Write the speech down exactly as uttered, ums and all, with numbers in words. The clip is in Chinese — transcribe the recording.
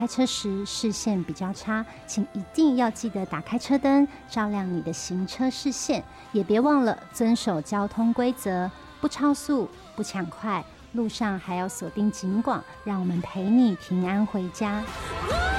开车时视线比较差，请一定要记得打开车灯，照亮你的行车视线，也别忘了遵守交通规则，不超速，不抢快，路上还要锁定警广，让我们陪你平安回家。